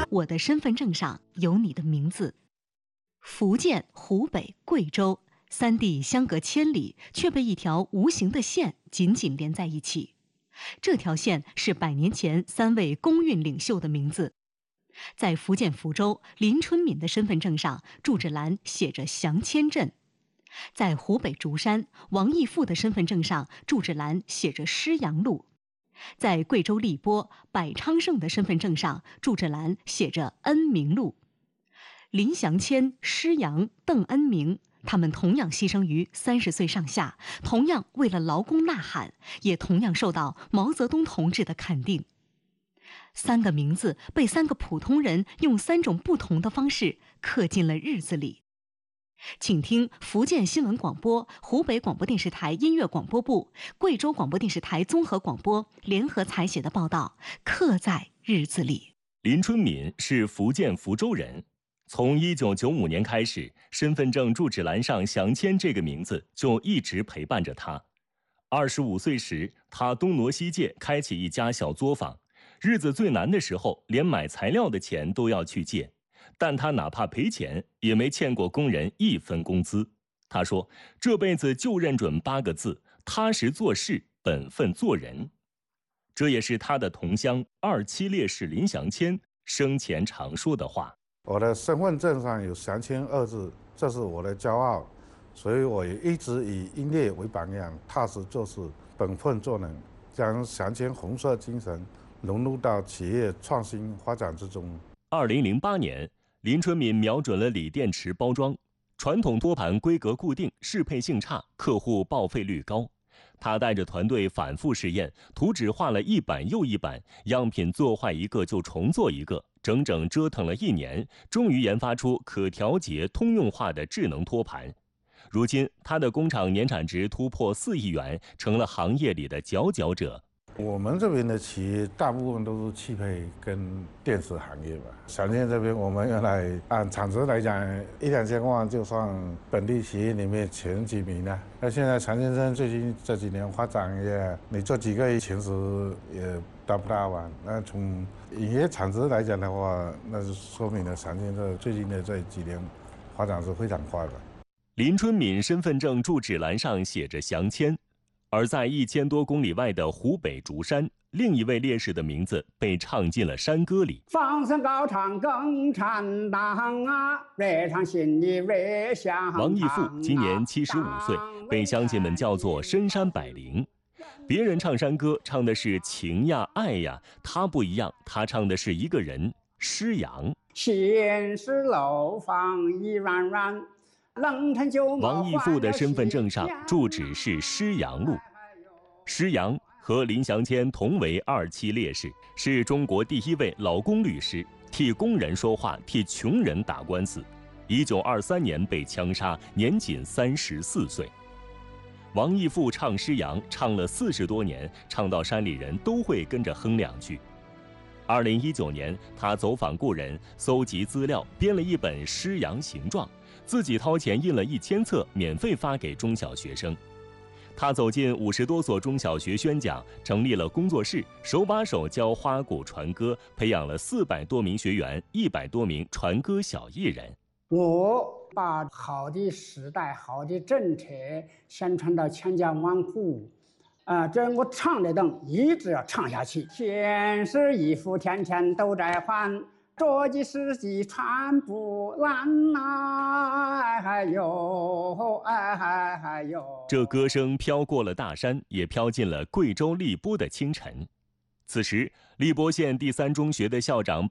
我的身份证上有你的名字。福建、湖北、贵州3地相隔千里，却被一条无形的线紧紧连在一起。这条线是100年前3位公运领袖的名字。在福建福州，林春敏的身份证上住址栏写着祥谦镇；在湖北竹山，王义富的身份证上住址栏写着施阳路；在贵州荔波，柏昌盛的身份证上住址栏写着恩明路。林祥谦、施阳、邓恩明，他们同样牺牲于30岁上下，同样为了劳工呐喊，也同样受到毛泽东同志的肯定。3个名字被3个普通人用3种不同的方式刻进了日子里。请听福建新闻广播、湖北广播电视台音乐广播部、贵州广播电视台综合广播联合采写的报道《刻在日子里》。 林春敏是福建福州人。从1995年开始，身份证住址栏上祥谦这个名字就一直陪伴着他。25岁时，他东挪西借，开起一家小作坊。日子最难的时候，连买材料的钱都要去借，但他哪怕赔钱，也没欠过工人1分工资。他说，这辈子就认准8个字：踏实做事，本分做人。这也是他的同乡27烈士林祥谦生前常说的话。 我的身份证上有祥谦2字，这是我的骄傲，所以我也一直以英烈为榜样，踏实做事，本分做人，将祥谦红色精神融入到企业创新发展之中。 2008年，林春敏瞄准了锂电池包装，传统托盘规格固定，适配性差，客户报废率高。他带着团队反复试验，图纸画了1版又1版，样品做坏一个就重做一个，整整折腾了1年，终于研发出可调节、通用化的智能托盘。如今，他的工厂年产值突破4亿元，成了行业里的佼佼者。 我们这边的企业大部分都是汽配跟电子行业吧。祥谦这边，我们原来按产值来讲，1、2千万就算本地企业里面前几名了。那现在祥先生最近这几年发展也，你做几个亿前10也达不到啊。那从营业产值来讲的话，那就说明了祥先生最近的这几年发展是非常快的。 林春敏身份证住址栏上写着祥谦。而在1000多公里外的湖北竹山，另一位烈士的名字被唱进了山歌里。 放声高唱共产党啊，热唱心里热响。 王义富今年75岁，被乡亲们叫做深山百灵。别人唱山歌唱的是情呀爱呀，他不一样，他唱的是一个人施阳。 现实楼房一软软， 王义富的身份证上住址是施阳路。施阳和林祥谦同为27烈士，是中国第1位劳工律师，替工人说话，替穷人打官司。1923年被枪杀，年仅34岁。王义富唱施阳唱了40多年，唱到山里人都会跟着哼2句。2019年，他走访故人，搜集资料，编了一本《施阳形状》，自己掏钱印了1000册，免费发给中小学生。他走进50多所中小学宣讲，成立了工作室，手把手教花鼓传歌，培养了400多名学员，100多名传歌小艺人。 我把好的时代、好的政策宣传到千家万户。这我唱的灯一直要唱下去。现实衣服天天都在换，着急实际穿不烂呐！哎呦，哎呦！ 这歌声飘过了大山，也飘进了贵州荔波的清晨。此时，荔波县第3中学的校长